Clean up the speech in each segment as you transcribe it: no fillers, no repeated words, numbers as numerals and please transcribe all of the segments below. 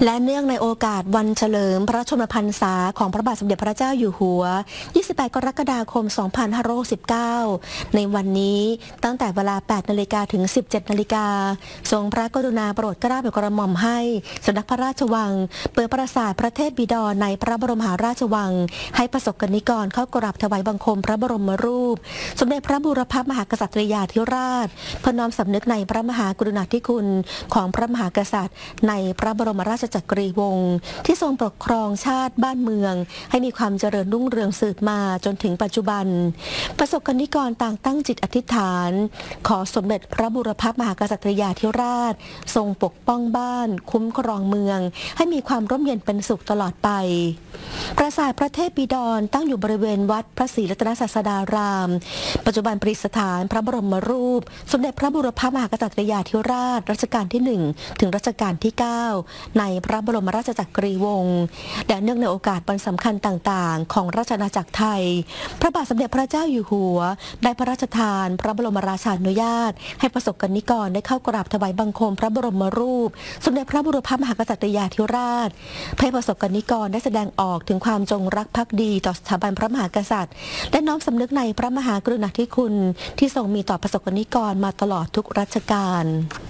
และเนื่องในโอกาสวันเฉลิมพระชนมพรรษาของพระบาทสมเด็จพระเจ้าอยู่หัว 28 กรกฎาคม 2569 ในวันนี้ตั้งแต่เวลา 8 นาฬิกาถึง 17 นาฬิกาทรงพระกรุณาโปรดเกล้าโปรดกระหม่อมให้สำนักพระราชวังเปิดปราสาทพระเทพบิดรในพระบรมมหาราชวังให้ประสบกนิกรเข้ากราบถวายบังคมพระบรมรูปสมเด็จพระบูรพมหากษัตริยาธิราชเพื่อน้อมสำนึกในพระมหากรุณาธิคุณของพระมหากษัตริย์ในพระบรมราชจักรีวงศ์ที่ทรงปกครองชาติบ้านเมืองให้มีความเจริญรุ่งเรืองสืบมาจนถึงปัจจุบันประสบกนิกรต่างตั้งจิตอธิษฐานขอสมเด็จพระบูรพมหากษัตริยาธิราชทรงปกป้องบ้านคุ้มครองเมืองให้มีความร่มเย็นเป็นสุขตลอดไปปราสาทพระเทพบิดรตั้งอยู่บริเวณวัดพระศรีรัตนศาสดารามปัจจุบันประดิษฐานพระบรมรูปสมเด็จพระบูรพมหากษัตริยาธิราชรัชกาลที่ 1 ถึงรัชกาลที่ 9 ในพระบรมราชจักรีวงศ์และเนื่องในโอกาสวันสำคัญต่างๆของราชอาณาจักรไทยพระบาทสมเด็จพระเจ้าอยู่หัวได้พระราชทานพระบรมราชานุญาตให้ประสบกนิกรได้เข้ากราบถวายบังคมพระบรมรูปสมเด็จพระบูรพมหากษัตริยาธิราชให้ประสบกนิกรได้แสดงออกถึงความจงรักภักดีต่อสถาบันพระมหากษัตริย์และน้อมสำนึกในพระมหากรุณาธิคุณที่ทรงมีต่อประสบกนิกรมาตลอดทุกรัชกาล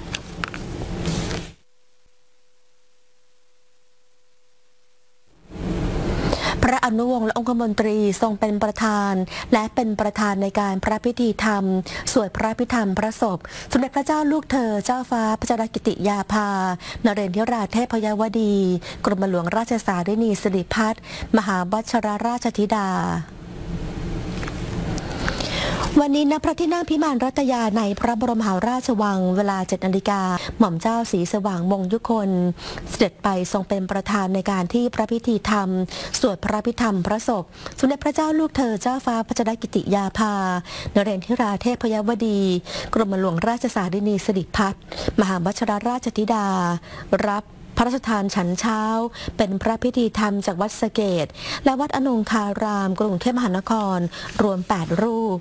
พระอนุวงศ์และองคมนตรีทรงเป็นประธานและเป็นประธานในการพระพิธีธรรมสวดพระพิธรรมพระศพสมเด็จพระเจ้าลูกเธอเจ้าฟ้าพัชรกิติยาภานเรนทิราเทพยวดีกรมหลวงราชสารินีสิริพัฒน์มหาวัชรราชธิดาวันนี้ณพระที่นั่งพิมานรัตยาในพระบรมมหาราชวังเวลา 7 นาฬิกาหม่อมเจ้าศรีสว่างมงยุคนเสด็จไปทรงเป็นประธานในการที่พระพิธีธรรมสวดพระพิธรรมพระศพสมเด็จพระเจ้าลูกเธอเจ้าฟ้าพัชรกิติยาภานเรนทิราเทพยวดีกรมหลวงราชสารินีสิริพัฒน์มหาวัชรราชธิดารับพระราชทานฉันเช้าเป็นพระพิธีธรรมจากวัดสะเกษและวัดอนงคารามกรุงเทพมหานครรวม 8 รูป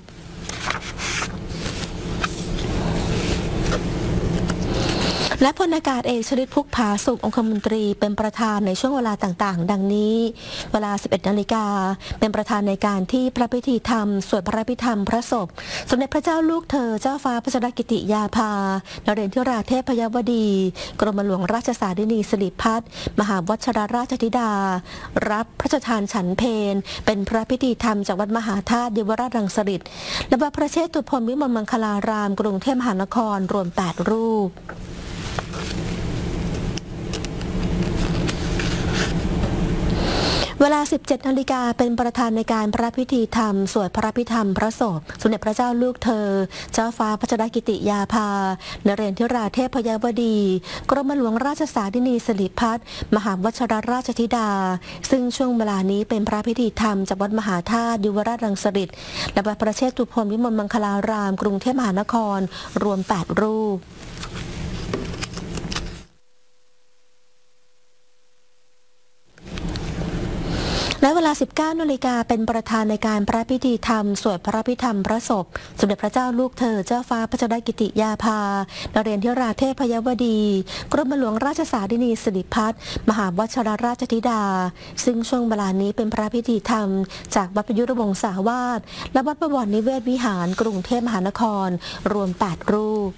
และพลอากาศเอกชฤทธิ์พุกผาสุของคมนตรีเป็นประธานในช่วงเวลาต่างๆดังนี้เวลา 11 นาฬิกาเป็นประธานในการที่พระพิธีธรรมสวดพระพิธรรมพระศพสมเด็จพระเจ้าลูกเธอเจ้าฟ้าพัชรกิติยาภานเรนทิราเทพยวดีกรมหลวงราชสารินีสิริพัฒน์มหาวัชรราชธิดารับพระราชทานฉันเพลเป็นพระพิธีธรรมจากวัดมหาธาตุเยาวราชรังสฤษฎ์และวัดพระเชตุพนวิมลมังคลารามกรุงเทพมหานครรวม 8 รูปเวลา 17 นาฬิกาเป็นประธานในการพระพิธีธรรมสวดพระพิธรรมพระศพสมเด็จพระเจ้าลูกเธอเจ้าฟ้าพัชรกิติยาภานเรนทิราเทพยวดีกรมหลวงราชสารินีสิริพัฒน์มหาวัชรราชธิดาซึ่งช่วงเวลานี้เป็นพระพิธีธรรมจากวัดมหาธาตุเยาวราชรังสฤษฎ์และวัดพระเชตุพนวิมลมังคลารามกรุงเทพมหานครรวม 8 รูปและเวลา 19 นาฬิกาเป็นประธานในการพระพิธีธรรมสวดพระพิธรรมพระศพสมเด็จพระเจ้าลูกเธอเจ้าฟ้าพัชรกิติยาภานเรนทิราเทพยวดีกรมหลวงราชสารินีสิริพัฒน์มหาวัชรราชธิดาซึ่งช่วงเวลานี้เป็นพระพิธีธรรมจากวัดประยุรวงศาวาสและวัดบวรนิเวศวิหารกรุงเทพมหานครรวม 8 รูป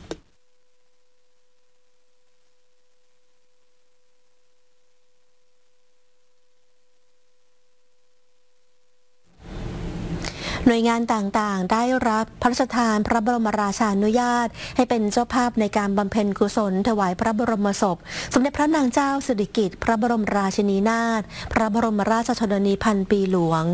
หน่วยงานต่างๆได้รับพระราชทานพระบรมราชานุญาตให้เป็นเจ้าภาพในการบำเพ็ญกุศลถวายพระบรมศพสมเด็จพระนางเจ้าสิริกิติ์พระบรมราชินีนาถพระบรมราชชนนีพันปีหลวง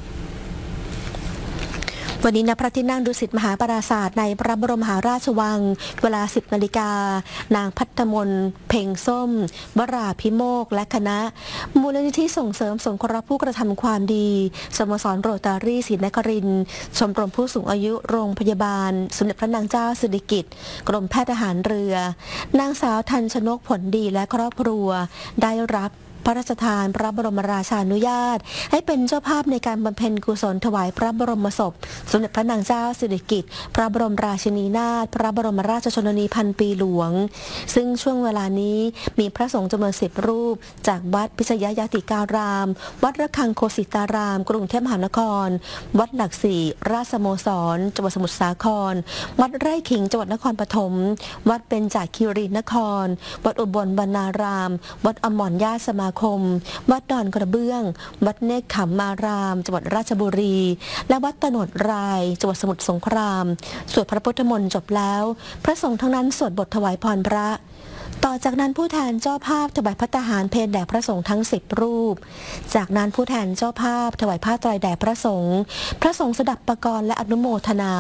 วันนี้ณพระที่นั่งดุสิตมหาปราสาทในพระบรมมหาราชวังเวลา 10 นาฬิกานางพัฒมนเพ่งส้มวราภิโมกและคณะมูลนิธิส่งเสริมสงเคราะห์ผู้กระทำความดีสโมสรโรตารี่ศรีนครินทร์ชมรมผู้สูงอายุโรงพยาบาลสมเด็จพระนางเจ้าสิริกิติ์กรมแพทย์ทหารเรือนางสาวทันชนกผลดีและครอบครัวได้รับพระราชทานพระบรมราชานุญาตให้เป็นเจ้าภาพในการบำเพ็ญกุศลถวายพระบรมศพสมเด็จพระนางเจ้าสิริกิติ์พระบรมราชินีนาถพระบรมราชชนนีพันปีหลวงซึ่งช่วงเวลานี้มีพระสงฆ์จำนวน10 รูปจากวัดพิชยยติการามวัดระฆังโคสิตารามกรุงเทพมหานครวัดหลักสี่ราชสโมสรจังหวัดสมุทรสาครวัดไร่ขิงจังหวัดนครปฐมวัดเบญจคีรีนครวัดอุบลบรรณารามวัดอมรญาติสมาคมวัดดอนกระเบื้องวัดเนกขมารามจังหวัดราชบุรีและวัดตโนดรายจังหวัดสมุทรสงครามสวดพระพุทธมนต์จบแล้วพระสงฆ์ทั้งนั้นสวดบทถวายพรพระต่อจากนั้นผู้แทนเจ้าภาพถวายภัตตาหารเพลแด่พระสงฆ์ทั้ง10 รูปจากนั้นผู้แทนเจ้าภาพถวายผ้าไตรแด่พระสงฆ์สดับประกรณ์และอนุโมทนา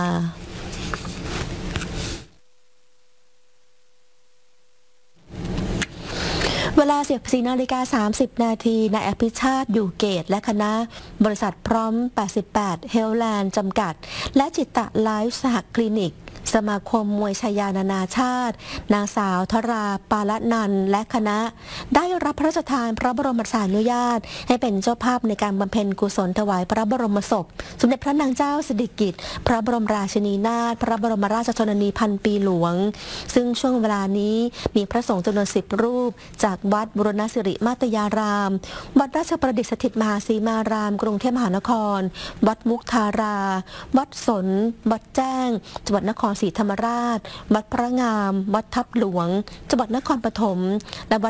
เวลา 14:30 นาทีนายอภิชาติอยู่เกตและคณะบริษัทพร้อม88เฮลแลนด์จำกัดและจิตตะไลฟ์สหคลินิกสมาคมมวยชายานานาชาตินางสาวธราปาละนันท์และคณะได้รับพระราชทานพระบรมราชานุญาตให้เป็นเจ้าภาพในการบำเพ็ญกุศลถวายพระบรมศพสมเด็จพระนางเจ้าสิริกิติ์พระบรมราชินีนาถพระบรมราชชนนีพันปีหลวงซึ่งช่วงเวลานี้มีพระสงฆ์จำนวน10 รูปจากวัดบุรณสิริมาตยารามวัดราชประดิษฐ์สถิตมหาสีมารามกรุงเทพมหานครวัดมุกทาราวัดสนวัดแจ้งจังหวัดนครศรีธรรมราชวัดพระงามวัดทับหลวงจังหวัดนครปฐมและวัด